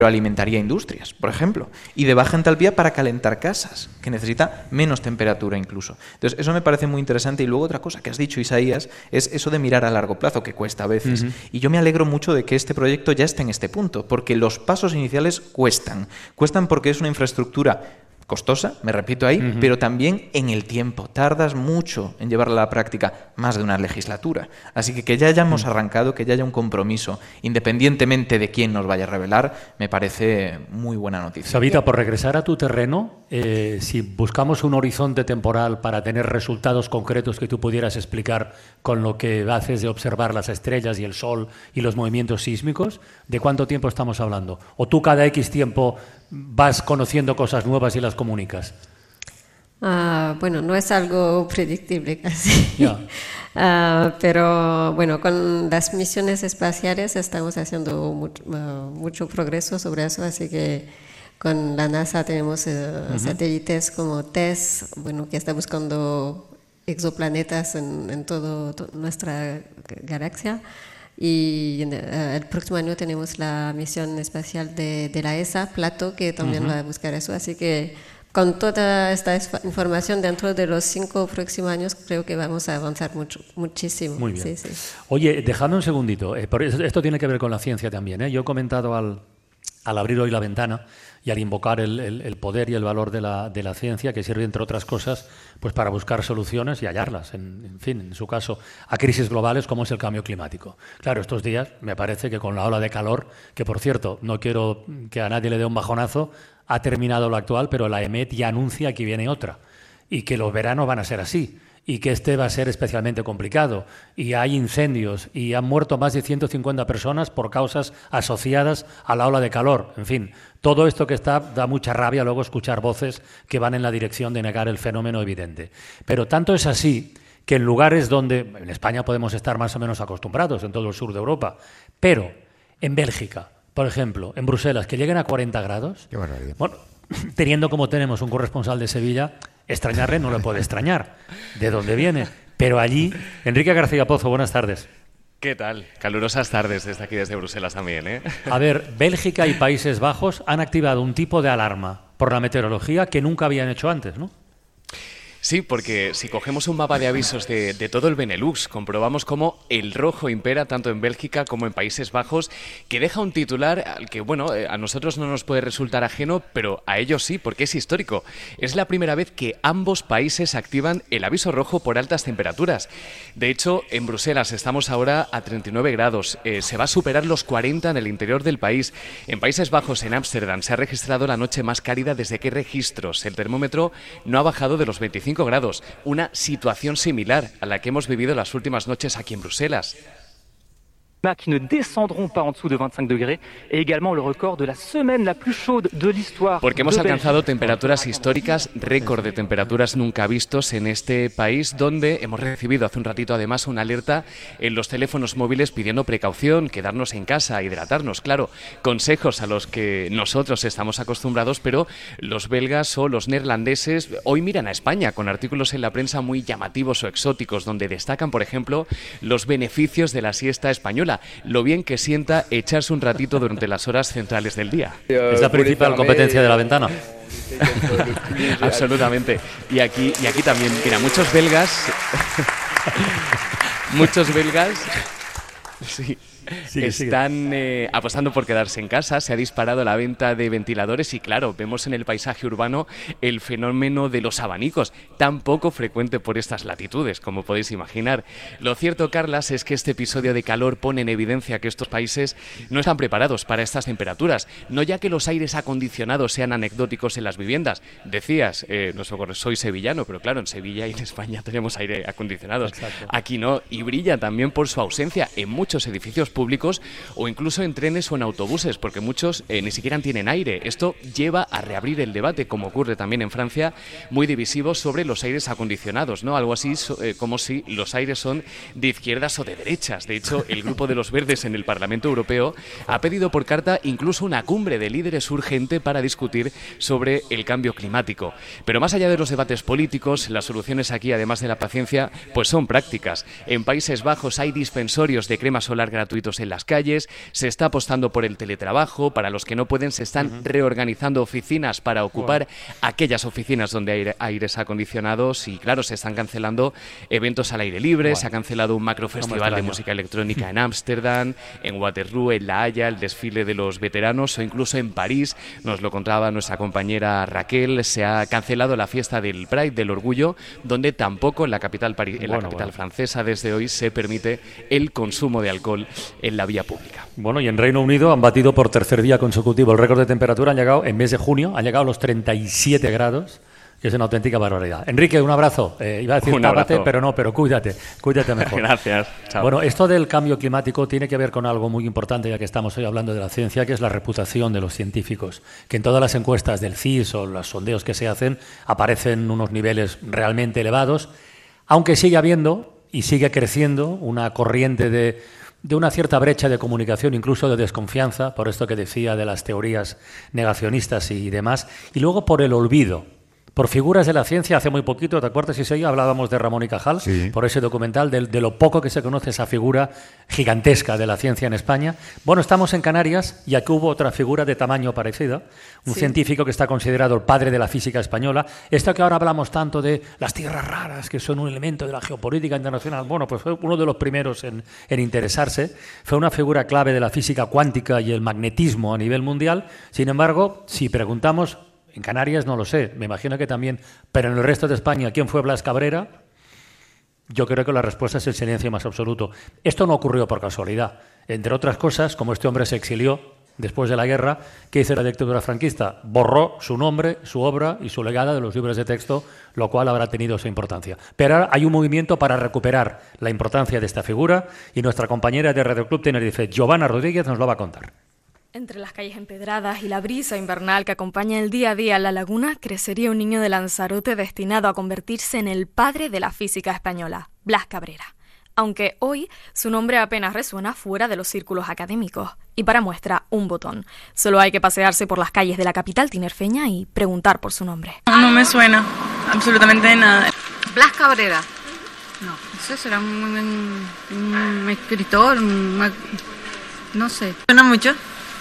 alimentaría industrias, por ejemplo, y de baja entalpía para calentar casas, que necesita menos temperatura incluso. Entonces, eso me parece muy interesante. Y luego otra cosa que has dicho, Isaías, es eso de mirar a largo plazo, que cuesta a veces. Y yo me alegro mucho de que este proyecto ya esté en este punto, porque los pasos iniciales cuestan. Cuestan porque es una infraestructura costosa, me repito ahí, pero también en el tiempo. Tardas mucho en llevarla a la práctica, más de una legislatura. Así que ya hayamos arrancado, que ya haya un compromiso, independientemente de quién nos vaya a revelar, me parece muy buena noticia. Savita, por regresar a tu terreno, si buscamos un horizonte temporal para tener resultados concretos que tú pudieras explicar con lo que haces de observar las estrellas y el sol y los movimientos sísmicos, ¿de cuánto tiempo estamos hablando? ¿O tú cada X tiempo vas conociendo cosas nuevas y las comunicas? Bueno, no es algo predictible casi. Pero bueno, con las misiones espaciales estamos haciendo mucho progreso sobre eso, así que con la NASA tenemos satélites como TESS, bueno, que está buscando exoplanetas en toda nuestra galaxia. Y el próximo año tenemos la misión espacial de la ESA, Plato, que también va a buscar eso. Así que con toda esta información dentro de los 5 próximos años creo que vamos a avanzar muchísimo. Muy bien. Sí. Oye, dejadme un segundito. Esto tiene que ver con la ciencia también. Yo he comentado al abrir hoy la ventana y al invocar el poder y el valor de la ciencia, que sirve, entre otras cosas, pues para buscar soluciones y hallarlas, en fin, en su caso, a crisis globales como es el cambio climático. Claro, estos días me parece que con la ola de calor, que por cierto, no quiero que a nadie le dé un bajonazo, ha terminado lo actual, pero la EMET ya anuncia que viene otra y que los veranos van a ser así. Y que este va a ser especialmente complicado. Y hay incendios y han muerto más de 150 personas por causas asociadas a la ola de calor. En fin, todo esto que da mucha rabia luego escuchar voces que van en la dirección de negar el fenómeno evidente. Pero tanto es así que en lugares donde en España podemos estar más o menos acostumbrados, en todo el sur de Europa, pero en Bélgica, por ejemplo, en Bruselas, que lleguen a 40 grados... Qué barbaridad. Bueno, teniendo como tenemos un corresponsal de Sevilla, extrañarle no le puede extrañar de dónde viene. Pero allí, Enrique García Pozo, buenas tardes. ¿Qué tal? Calurosas tardes desde aquí, desde Bruselas también, ¿eh? A ver, Bélgica y Países Bajos han activado un tipo de alarma por la meteorología que nunca habían hecho antes, ¿no? Sí, porque si cogemos un mapa de avisos de todo el Benelux, comprobamos cómo el rojo impera tanto en Bélgica como en Países Bajos, que deja un titular al que, bueno, a nosotros no nos puede resultar ajeno, pero a ellos sí, porque es histórico. Es la primera vez que ambos países activan el aviso rojo por altas temperaturas. De hecho, en Bruselas estamos ahora a 39 grados. Se va a superar los 40 en el interior del país. En Países Bajos, en Ámsterdam, se ha registrado la noche más cálida desde que hay registros. El termómetro no ha bajado de los 25 grados, una situación similar a la que hemos vivido las últimas noches aquí en Bruselas. Qui ne descendront pas en dessous de 25 degrés et également le record de la semaine la plus chaude de l'histoire. Porque hemos alcanzado temperaturas históricas, récord de temperaturas nunca vistos en este país, donde hemos recibido hace un ratito además una alerta en los teléfonos móviles pidiendo precaución, quedarnos en casa, hidratarnos, claro, consejos a los que nosotros estamos acostumbrados, pero los belgas o los neerlandeses hoy miran a España con artículos en la prensa muy llamativos o exóticos, donde destacan, por ejemplo, los beneficios de la siesta española, lo bien que sienta echarse un ratito durante las horas centrales del día. Es la principal competencia de la ventana. Absolutamente. Y aquí también, mira, muchos belgas sí, están apostando por quedarse en casa. Se ha disparado la venta de ventiladores y, claro, vemos en el paisaje urbano el fenómeno de los abanicos, tan poco frecuente por estas latitudes, como podéis imaginar. Lo cierto, Carlas, es que este episodio de calor pone en evidencia que estos países no están preparados para estas temperaturas, no ya que los aires acondicionados sean anecdóticos en las viviendas. Decías, soy sevillano, pero claro, en Sevilla y en España tenemos aire acondicionado. Exacto. Aquí no, y brilla también por su ausencia en muchos edificios públicos o incluso en trenes o en autobuses, porque muchos ni siquiera tienen aire. Esto lleva a reabrir el debate, como ocurre también en Francia, muy divisivo sobre los aires acondicionados, ¿no? Algo así como si los aires son de izquierdas o de derechas. De hecho, el grupo de los verdes en el Parlamento Europeo ha pedido por carta incluso una cumbre de líderes urgente para discutir sobre el cambio climático. Pero más allá de los debates políticos, las soluciones aquí, además de la paciencia, pues son prácticas. En Países Bajos hay dispensorios de crema solar gratuita gratuitos en las calles, se está apostando por el teletrabajo, para los que no pueden se están reorganizando oficinas para ocupar aquellas oficinas donde hay aires acondicionados y claro, se están cancelando eventos al aire libre, se ha cancelado un macrofestival de música electrónica en Ámsterdam, en Waterloo, en La Haya, el desfile de los veteranos o incluso en París, nos lo contaba nuestra compañera Raquel, se ha cancelado la fiesta del Pride, del Orgullo, donde tampoco en la capital, capital francesa desde hoy se permite el consumo de alcohol en la vía pública. Bueno, y en Reino Unido han batido por tercer día consecutivo el récord de temperatura, han llegado en mes de junio, han llegado a los 37 grados, que es una auténtica barbaridad. Enrique, un abrazo. Iba a decir tápate, pero no, pero cuídate mejor. Gracias. Chao. Bueno, esto del cambio climático tiene que ver con algo muy importante, ya que estamos hoy hablando de la ciencia, que es la reputación de los científicos, que en todas las encuestas del CIS o los sondeos que se hacen aparecen unos niveles realmente elevados, aunque sigue habiendo y sigue creciendo una corriente de una cierta brecha de comunicación, incluso de desconfianza, por esto que decía de las teorías negacionistas y demás, y luego por el olvido, por figuras de la ciencia. Hace muy poquito, ¿te acuerdas, Isaías? Hablábamos de Ramón y Cajal, por ese documental, de lo poco que se conoce esa figura gigantesca de la ciencia en España. Bueno, estamos en Canarias y aquí hubo otra figura de tamaño parecido, un científico que está considerado el padre de la física española. Esto que ahora hablamos tanto de las tierras raras, que son un elemento de la geopolítica internacional, bueno, pues fue uno de los primeros en interesarse. Fue una figura clave de la física cuántica y el magnetismo a nivel mundial. Sin embargo, si preguntamos, en Canarias no lo sé, me imagino que también, pero en el resto de España, ¿quién fue Blas Cabrera? Yo creo que la respuesta es el silencio más absoluto. Esto no ocurrió por casualidad. Entre otras cosas, como este hombre se exilió después de la guerra, ¿qué hizo la dictadura franquista? Borró su nombre, su obra y su legado de los libros de texto, lo cual habrá tenido su importancia. Pero ahora hay un movimiento para recuperar la importancia de esta figura y nuestra compañera de Radio Club Tenerife, Giovanna Rodríguez, nos lo va a contar. Entre las calles empedradas y la brisa invernal que acompaña el día a día en la laguna, crecería un niño de Lanzarote destinado a convertirse en el padre de la física española, Blas Cabrera. Aunque hoy su nombre apenas resuena fuera de los círculos académicos. Y para muestra, un botón. Solo hay que pasearse por las calles de la capital tinerfeña y preguntar por su nombre. No me suena absolutamente nada. Blas Cabrera. No sé, será un escritor, no sé. ¿Suena mucho?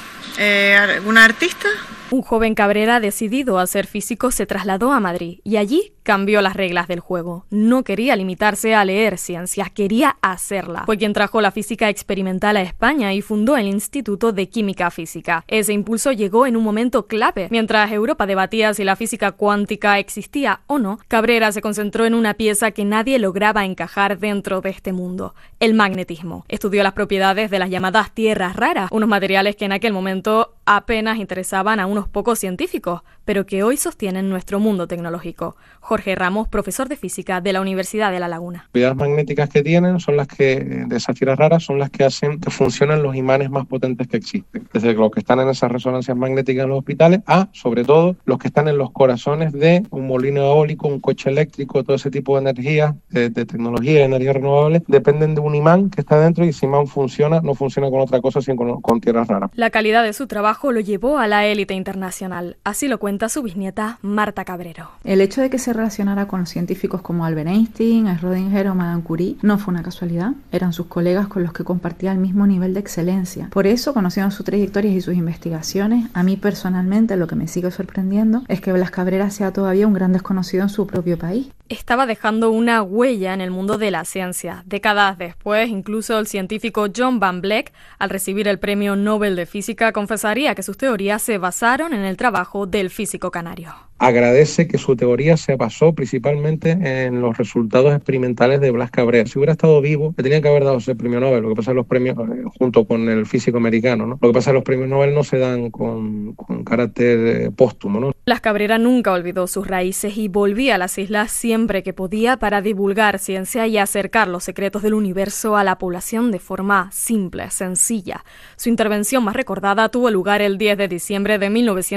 ¿Alguna artista? Un joven Cabrera decidido a ser físico se trasladó a Madrid y allí cambió las reglas del juego. No quería limitarse a leer ciencias, quería hacerla. Fue quien trajo la física experimental a España y fundó el Instituto de Química Física. Ese impulso llegó en un momento clave. Mientras Europa debatía si la física cuántica existía o no, Cabrera se concentró en una pieza que nadie lograba encajar dentro de este mundo: el magnetismo. Estudió las propiedades de las llamadas tierras raras, unos materiales que en aquel momento apenas interesaban a unos pocos científicos, pero que hoy sostienen nuestro mundo tecnológico. Jorge Ramos, profesor de física de la Universidad de La Laguna. Las propiedades magnéticas que tienen son las que, de esas tierras raras, son las que hacen que funcionen los imanes más potentes que existen. Desde los que están en esas resonancias magnéticas en los hospitales a, sobre todo, los que están en los corazones de un molino eólico, un coche eléctrico, todo ese tipo de energía, de tecnología de energías renovables, dependen de un imán que está dentro y ese imán funciona, no funciona con otra cosa sino con tierras raras. La calidad de su trabajo lo llevó a la élite internacional. Así lo cuenta su bisnieta Marta Cabrero. El hecho de que se relacionara con científicos como Albert Einstein, Schrödinger o Madame Curie no fue una casualidad, eran sus colegas con los que compartía el mismo nivel de excelencia. Por eso, conociendo sus trayectorias y sus investigaciones, a mí personalmente lo que me sigue sorprendiendo es que Blas Cabrera sea todavía un gran desconocido en su propio país. Estaba dejando una huella en el mundo de la ciencia. Décadas después, incluso el científico John Van Vleck, al recibir el Premio Nobel de Física, confesaría que sus teorías se basaron en el trabajo del físico canario. Agradece que su teoría se basó principalmente en los resultados experimentales de Blas Cabrera. Si hubiera estado vivo, le tenían que haber dado ese premio Nobel. Lo que pasa es que los premios, junto con el físico americano, ¿no? Lo que pasa es que los premios Nobel no se dan con carácter póstumo, ¿no? Blas Cabrera nunca olvidó sus raíces y volvía a las islas siempre que podía para divulgar ciencia y acercar los secretos del universo a la población de forma simple, sencilla. Su intervención más recordada tuvo lugar el 10 de diciembre de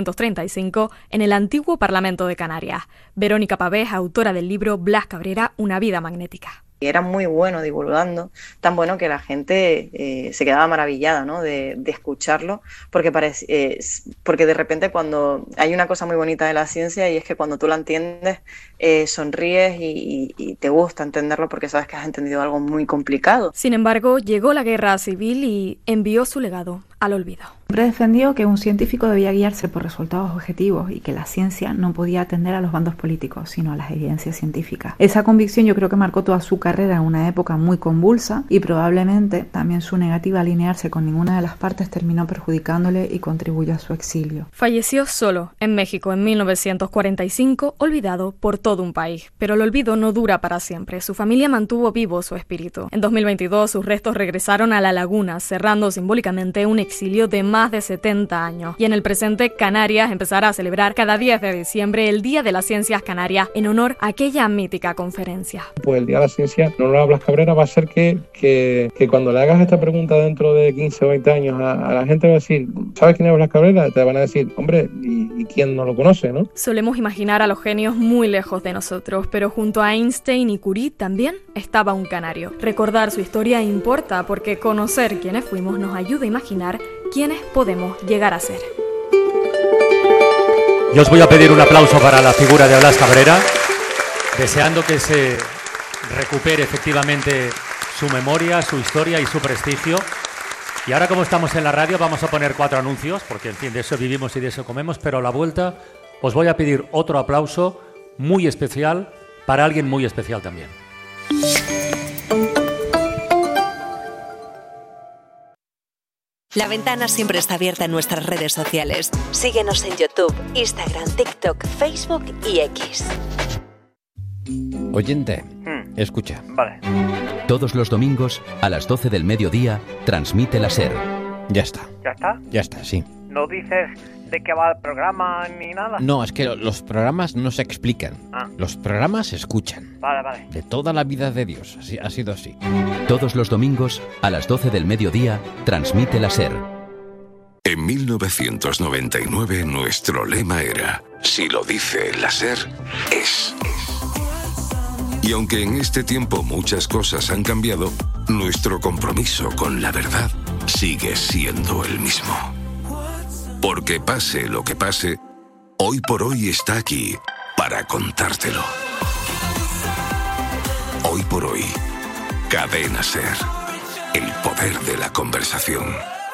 1935 en el antiguo Parlamento de Canarias. Verónica Pavés, autora del libro Blas Cabrera, una vida magnética. era muy bueno divulgando, tan bueno que la gente se quedaba maravillada, ¿no? de escucharlo, porque de repente cuando hay una cosa muy bonita de la ciencia, y es que cuando tú la entiendes, sonríes y te gusta entenderlo porque sabes que has entendido algo muy complicado. Sin embargo, llegó la guerra civil y envió su legado al olvido. Siempre defendió que un científico debía guiarse por resultados objetivos y que la ciencia no podía atender a los bandos políticos, sino a las evidencias científicas. Esa convicción yo creo que marcó toda su carrera en una época muy convulsa, y probablemente también su negativa a alinearse con ninguna de las partes terminó perjudicándole y contribuyó a su exilio. Falleció solo en México en 1945, olvidado por todo un país. Pero el olvido no dura para siempre. Su familia mantuvo vivo su espíritu. En 2022 sus restos regresaron a La Laguna, cerrando simbólicamente un exilio de más de 70 años. Y en el presente, Canarias empezará a celebrar cada 10 de diciembre el Día de las Ciencias Canarias en honor a aquella mítica conferencia. Pues el Día de la Ciencia en honor a Blas Cabrera va a ser que cuando le hagas esta pregunta dentro de 15 o 20 años a la gente, va a decir, ¿sabes quién es Blas Cabrera? Te van a decir, hombre, ¿y quién no lo conoce, no? Solemos imaginar a los genios muy lejos de nosotros, pero junto a Einstein y Curie también estaba un canario. Recordar su historia importa porque conocer quiénes fuimos nos ayuda a imaginar quiénes podemos llegar a ser. Yo os voy a pedir un aplauso para la figura de Blas Cabrera, deseando que se recupere efectivamente su memoria, su historia y su prestigio. Y ahora, como estamos en la radio, vamos a poner 4 anuncios, porque en fin, de eso vivimos y de eso comemos, pero a la vuelta os voy a pedir otro aplauso muy especial para alguien muy especial también. La Ventana siempre está abierta en nuestras redes sociales. Síguenos en YouTube, Instagram, TikTok, Facebook y X. Oyente, escucha. Vale. Todos los domingos, a las 12 del mediodía, transmite la SER. Ya está. ¿Ya está? Ya está, sí. ¿No dices de qué va el programa ni nada? No, es que los programas no se explican. Los programas se escuchan. Vale. De toda la vida de Dios, así, ha sido así. Todos los domingos, a las 12 del mediodía, transmite la SER. En 1999 nuestro lema era, si lo dice la SER, es. Y aunque en este tiempo muchas cosas han cambiado, nuestro compromiso con la verdad sigue siendo el mismo. Porque pase lo que pase, Hoy por Hoy está aquí para contártelo. Hoy por Hoy, Cadena SER, el poder de la conversación.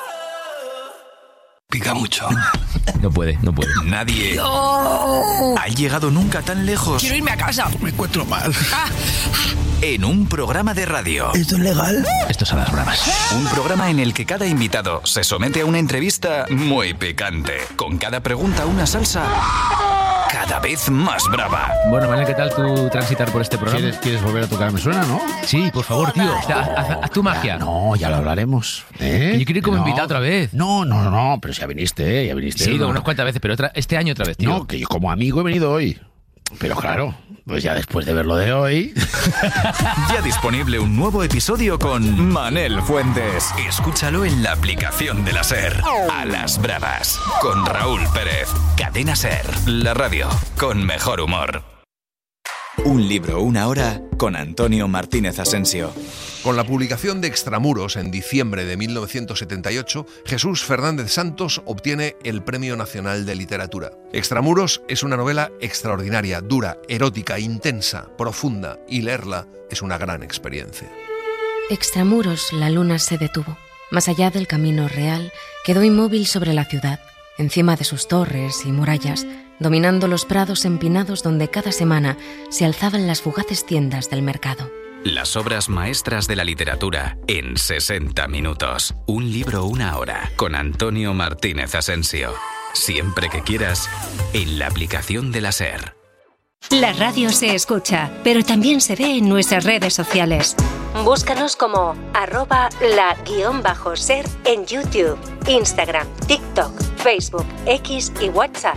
Pica mucho. No puede. Nadie ha llegado nunca tan lejos. Quiero irme a casa. Me encuentro mal. En un programa de radio. ¿Esto es legal? Esto son las bromas. Un programa en el que cada invitado se somete a una entrevista muy picante. Con cada pregunta una salsa cada vez más brava. Bueno, Manel, ¿qué tal tú transitar por este programa? ¿Quieres volver a tocar Me Suena, no? Sí, por favor, tío. Haz tu magia. No, ya lo hablaremos. Que yo quiero ir como invitado otra vez. No, pero ya viniste. Sí, he ido unas cuantas veces, pero este año otra vez, tío. No, que yo como amigo he venido hoy. Pero claro, pues ya después de ver lo de hoy... Ya disponible un nuevo episodio con Manel Fuentes. Escúchalo en la aplicación de la SER. A las bravas, con Raúl Pérez. Cadena SER, la radio con mejor humor. Un libro, una hora, con Antonio Martínez Asensio. Con la publicación de Extramuros en diciembre de 1978, Jesús Fernández Santos obtiene el Premio Nacional de Literatura. Extramuros es una novela extraordinaria, dura, erótica, intensa, profunda, y leerla es una gran experiencia. Extramuros, la luna se detuvo. Más allá del camino real, quedó inmóvil sobre la ciudad, encima de sus torres y murallas, dominando los prados empinados donde cada semana se alzaban las fugaces tiendas del mercado. Las obras maestras de la literatura en 60 minutos. Un libro, una hora, con Antonio Martínez Asensio. Siempre que quieras, en la aplicación de la SER. La radio se escucha, pero también se ve en nuestras redes sociales. Búscanos como @la_SER en YouTube, Instagram, TikTok, Facebook, X y WhatsApp.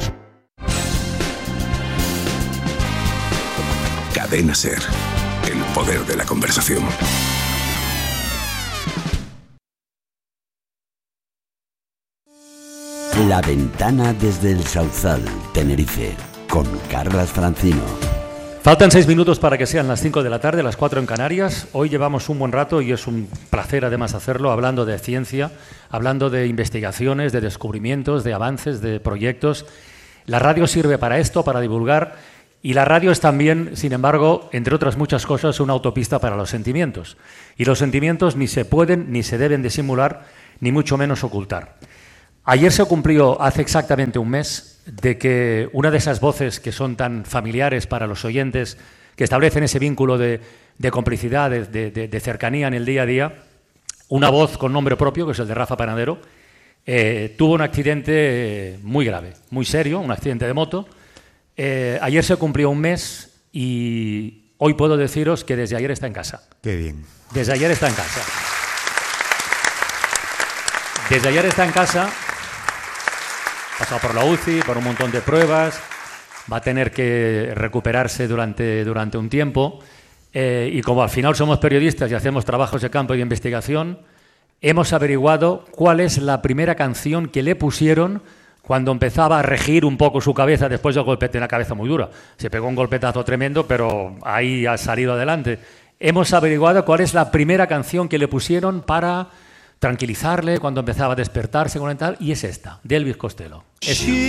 Cadena SER, el poder de la conversación. La Ventana desde el Sauzal, Tenerife, con Carlas Francino. Faltan 6 minutos para que sean las 5 de la tarde, las 4 en Canarias. Hoy llevamos un buen rato y es un placer además hacerlo, hablando de ciencia, hablando de investigaciones, de descubrimientos, de avances, de proyectos. La radio sirve para esto, para divulgar, y la radio es también, sin embargo, entre otras muchas cosas, una autopista para los sentimientos. Y los sentimientos ni se pueden ni se deben disimular, ni mucho menos ocultar. Ayer se cumplió hace exactamente un mes de que una de esas voces que son tan familiares para los oyentes, que establecen ese vínculo de complicidad, de cercanía en el día a día, una voz con nombre propio, que es el de Rafa Panadero, tuvo un accidente muy grave, muy serio, un accidente de moto. Ayer se cumplió un mes y hoy puedo deciros que desde ayer está en casa. Qué bien. Desde ayer está en casa. Desde ayer está en casa. Ha pasado por la UCI, por un montón de pruebas, va a tener que recuperarse durante un tiempo y como al final somos periodistas y hacemos trabajos de campo y de investigación, hemos averiguado cuál es la primera canción que le pusieron cuando empezaba a regir un poco su cabeza después del golpe de una cabeza muy dura. Se pegó un golpetazo tremendo, pero ahí ha salido adelante. Hemos averiguado cuál es la primera canción que le pusieron para tranquilizarle cuando empezaba a despertarse con el tal, y es esta, de Elvis Costello.